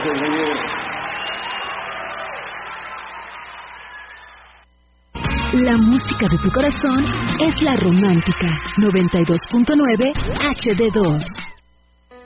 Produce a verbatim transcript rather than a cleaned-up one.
gracias, Miguel. La música de tu corazón es la romántica. noventa y dos punto nueve H D dos.